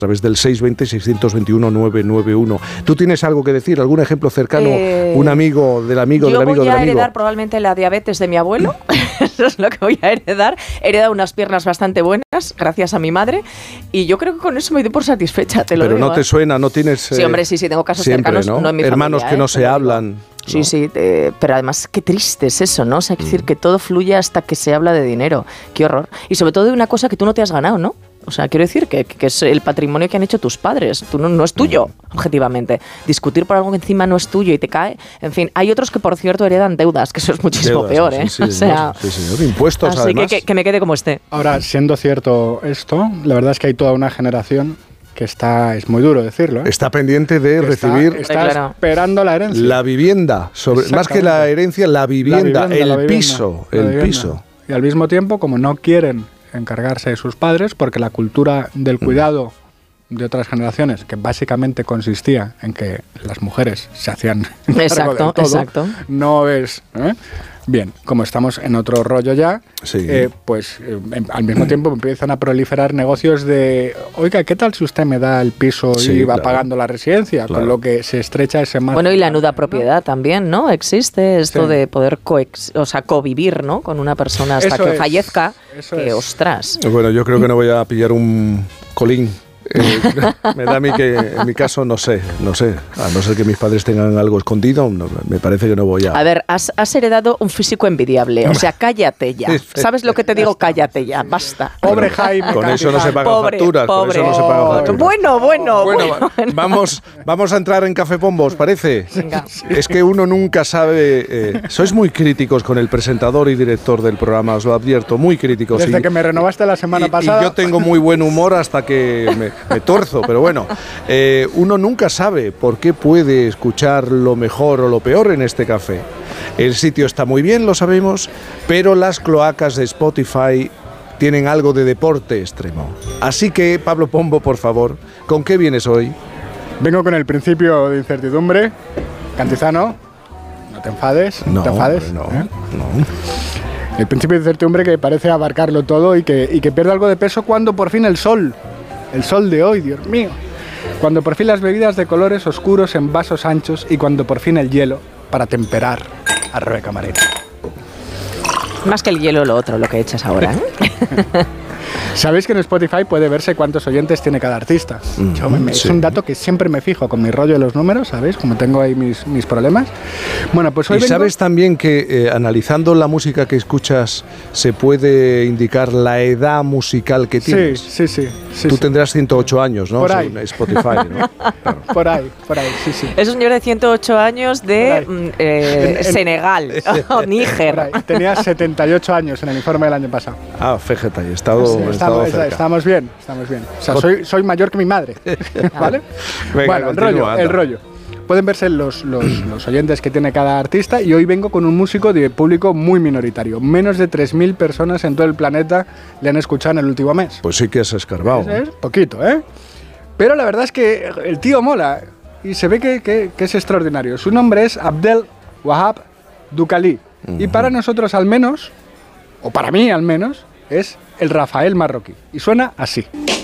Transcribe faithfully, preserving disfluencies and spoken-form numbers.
A través del seis dos cero, seis dos uno, nueve nueve uno. ¿Tú tienes algo que decir? ¿Algún ejemplo cercano? Eh, un amigo del amigo del amigo del amigo. Yo voy a heredar probablemente la diabetes de mi abuelo. Eso es lo que voy a heredar. He heredado unas piernas bastante buenas, gracias a mi madre. Y yo creo que con eso me doy por satisfecha, te lo Pero digo. no te ¿eh? suena, no tienes... Eh, sí, hombre, sí, sí, tengo casos siempre, cercanos. ¿no? No en mi Hermanos familia, que ¿eh? no se pero hablan. Sí, ¿no? sí, eh, pero además qué triste es eso, ¿no? O sea, hay que decir que todo fluye hasta que se habla de dinero. Qué horror. Y sobre todo de una cosa que tú no te has ganado, ¿no? O sea, quiero decir que, que es el patrimonio que han hecho tus padres. Tú no, no es tuyo, objetivamente. Discutir por algo que encima no es tuyo y te cae. En fin, hay otros que, por cierto, heredan deudas, que eso es muchísimo deudas, peor, sí, ¿eh? sí, o sea, sí, señor. Impuestos, así además. que, que, que me quede como esté. Ahora, siendo cierto esto, la verdad es que hay toda una generación que está, es muy duro decirlo, ¿eh? Está pendiente de que recibir... Está, está claro. esperando la herencia. La vivienda. Sobre, más que la herencia, la vivienda, la vivienda el la vivienda, piso. la el vivienda. piso. Y al mismo tiempo, como no quieren encargarse de sus padres, porque la cultura del cuidado de otras generaciones, que básicamente consistía en que las mujeres se hacían Exacto, de todo, exacto. no es... ¿eh? Bien, como estamos en otro rollo ya, Sí. eh, pues eh, al mismo tiempo empiezan a proliferar negocios de, oiga, ¿qué tal si usted me da el piso Sí, y va claro. pagando la residencia? Claro. Con lo que se estrecha ese margen. Bueno, y la nuda propiedad también, ¿no? Existe esto Sí. de poder coex, o sea, convivir, ¿no? Con una persona hasta Eso que es, fallezca. eso Que, es. ostras. Bueno, yo creo que no voy a pillar un colín. Eh, me da a mí que en mi caso no sé, no sé, a no ser que mis padres tengan algo escondido, no, me parece que no voy a... A ver, has, has heredado un físico envidiable, o sea, cállate ya. ¿Sabes lo que te digo? Cállate ya, basta. Pobre Jaime. Con eso no se pagan Pobre, facturas, pobre. con eso no se pagan facturas. Bueno, bueno, Bueno, bueno, va- bueno. Vamos, vamos a entrar en Café Pombo, ¿os parece? Venga. Es que uno nunca sabe... eh, sois muy críticos con el presentador y director del programa, os lo advierto, muy críticos. Desde y, que me renovaste la semana y- pasada. y yo tengo muy buen humor hasta que me, me torzo, pero bueno, eh, uno nunca sabe por qué puede escuchar lo mejor o lo peor en este café. El sitio está muy bien, lo sabemos, pero las cloacas de Spotify tienen algo de deporte extremo. Así que, Pablo Pombo, por favor, ¿con qué vienes hoy? Vengo con el principio de incertidumbre. Cantizano, no te enfades, no, te enfades. No, ¿eh? no. El principio de incertidumbre que parece abarcarlo todo y que, y que pierde algo de peso cuando por fin el sol, el sol de hoy, Dios mío, cuando por fin las bebidas de colores oscuros en vasos anchos y cuando por fin el hielo para temperar a Rebeca Marina. Más que el hielo, lo otro, lo que echas ahora, ¿eh? ¿Sabéis que en Spotify puede verse cuántos oyentes tiene cada artista? Mm, Yo me- me- sí. Es un dato que siempre me fijo con mi rollo de los números, ¿sabéis? Como tengo ahí mis, mis problemas. Bueno, pues hoy Y vengo- sabes también que eh, analizando la música que escuchas se puede indicar la edad musical que Sí, tienes. sí, sí. sí, Tú sí. tendrás ciento ocho años, ¿no? Por ahí. Según Spotify, ¿no? Claro. Por ahí, por ahí, sí, sí. Es un señor de ciento ocho años de Por ahí. mm, eh, En- en- Senegal o Por Níger. ahí. Tenía setenta y ocho años en el informe del año pasado. Ah, fíjate, he estado, Sí, he estado estamos, cerca. estamos bien, estamos bien. O sea, soy, soy mayor que mi madre. ¿Vale? Venga, bueno, el continúa, rollo, anda. el rollo. Pueden verse los, los, los oyentes que tiene cada artista y hoy vengo con un músico de público muy minoritario. Menos de tres mil personas en todo el planeta le han escuchado en el último mes. Pues sí que has escarbado. Es, es poquito, ¿eh? Pero la verdad es que el tío mola y se ve que, que- que es extraordinario. Su nombre es Abdel Wahab Dukali. Y para nosotros al menos, o para mí al menos, es el Rafael marroquí. Y suena así.